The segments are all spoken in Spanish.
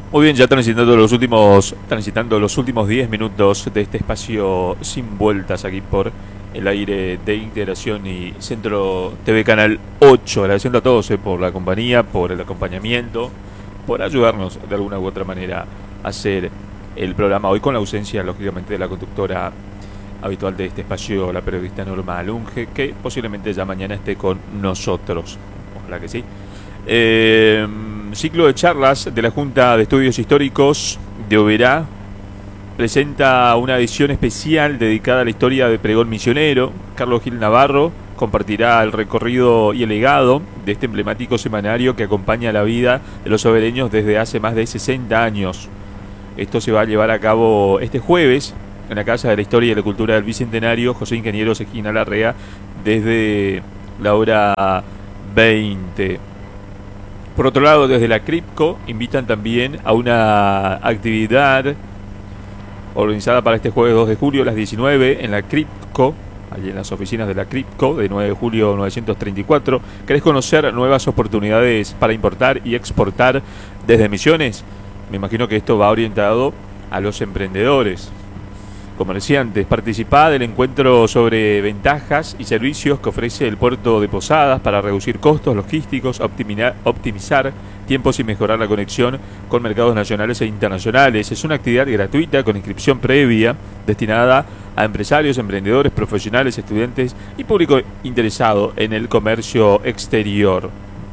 Muy bien, ya transitando los últimos 10 minutos de este espacio sin vueltas aquí por el aire de Integración y Centro TV Canal 8. Agradeciendo a todos por la compañía, por el acompañamiento, por ayudarnos de alguna u otra manera a hacer el programa hoy con la ausencia, lógicamente, de la conductora habitual de este espacio, la periodista Norma Alunge, que posiblemente ya mañana esté con nosotros. Ojalá que sí. Ciclo de charlas de la Junta de Estudios Históricos de Oberá presenta una edición especial dedicada a la historia del pregón misionero. Carlos Gil Navarro compartirá el recorrido y el legado de este emblemático semanario que acompaña la vida de los obereños desde hace más de 60 años. Esto se va a llevar a cabo este jueves en la Casa de la Historia y la Cultura del Bicentenario José Ingeniero Sejina Larrea desde la hora 20. Por otro lado, desde la CRIPCO invitan también a una actividad organizada para este jueves 2 de julio a las 19 en la CRIPCO, allí en las oficinas de la CRIPCO de 9 de julio 934. ¿Querés conocer nuevas oportunidades para importar y exportar desde Misiones? Me imagino que esto va orientado a los emprendedores, comerciantes. Participá del encuentro sobre ventajas y servicios que ofrece el puerto de Posadas para reducir costos logísticos, optimizar tiempos y mejorar la conexión con mercados nacionales e internacionales. Es una actividad gratuita con inscripción previa destinada a empresarios, emprendedores, profesionales, estudiantes y público interesado en el comercio exterior.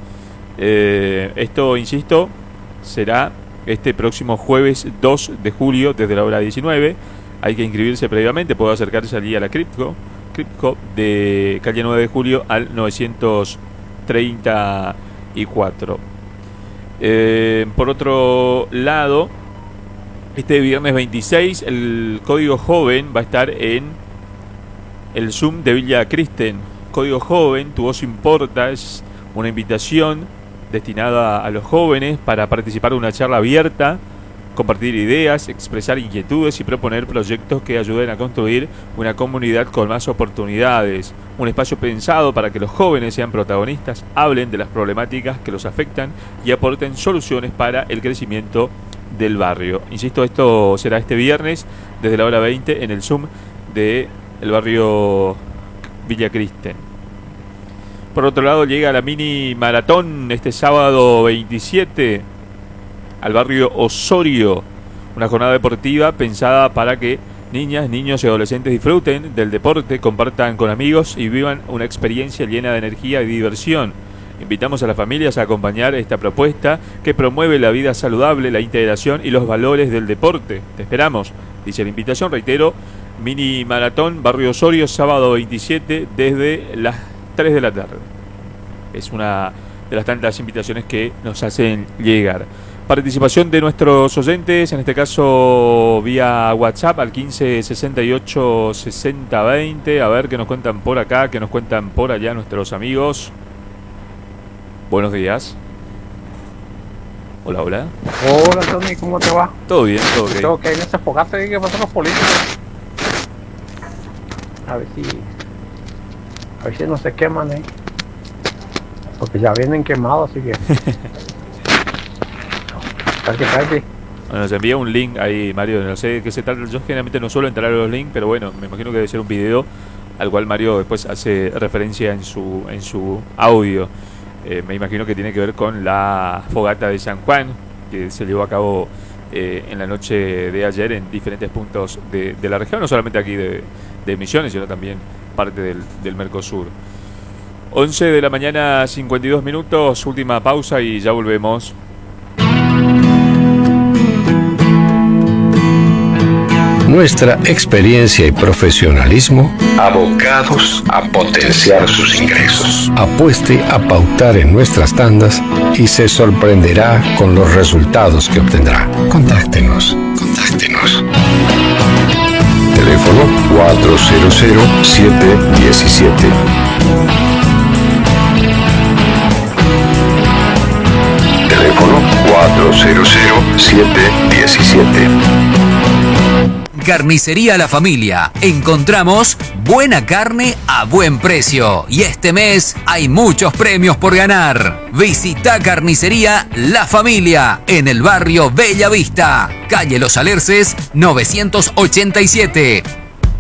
Esto, insisto, será este próximo jueves 2 de julio desde la hora 19. Hay que inscribirse previamente, puede acercarse allí a la CRIPCO de calle 9 de julio al 934. Por otro lado, este viernes 26 el Código Joven va a estar en el Zoom de Villa Kristen. Código Joven, tu voz importa, es una invitación destinada a los jóvenes para participar en una charla abierta, compartir ideas, expresar inquietudes y proponer proyectos que ayuden a construir una comunidad con más oportunidades. Un espacio pensado para que los jóvenes sean protagonistas, hablen de las problemáticas que los afectan y aporten soluciones para el crecimiento del barrio. Insisto, esto será este viernes desde la hora 20 en el Zoom del barrio Villa Kristen. Por otro lado, llega la mini maratón este sábado 27 al barrio Osorio, una jornada deportiva pensada para que niñas, niños y adolescentes disfruten del deporte, compartan con amigos y vivan una experiencia llena de energía y diversión. Invitamos a las familias a acompañar esta propuesta que promueve la vida saludable, la integración y los valores del deporte. Te esperamos, dice la invitación, reitero, mini maratón barrio Osorio, sábado 27 desde las 3 de la tarde. Es una de las tantas invitaciones que nos hacen llegar. Participación de nuestros oyentes, en este caso vía WhatsApp al 15 68 60 20. A ver qué nos cuentan por acá, qué nos cuentan por allá nuestros amigos. Buenos días. Hola, hola. Hola, Tony, ¿cómo te va? Todo bien, todo bien. Tengo que hay en ese fogate que pasan los políticos. A ver si no se queman, porque ya vienen quemados, así que... Bueno, se envía un link ahí, Mario, no sé de qué se trata. Yo generalmente no suelo entrar a los links, pero bueno, me imagino que debe ser un video al cual Mario después hace referencia en su audio. Me imagino que tiene que ver con la fogata de San Juan, que se llevó a cabo en la noche de ayer en diferentes puntos de la región, no solamente aquí de Misiones, sino también parte del Mercosur. 11 de la mañana, 52 minutos, última pausa y ya volvemos. Nuestra experiencia y profesionalismo abocados a potenciar sus ingresos. Apueste a pautar en nuestras tandas y se sorprenderá con los resultados que obtendrá. Contáctenos. Teléfono 400-717. Teléfono 400-717. Carnicería La Familia. Encontramos buena carne a buen precio. Y este mes hay muchos premios por ganar. Visita Carnicería La Familia en el barrio Bella Vista, calle Los Alerces 987.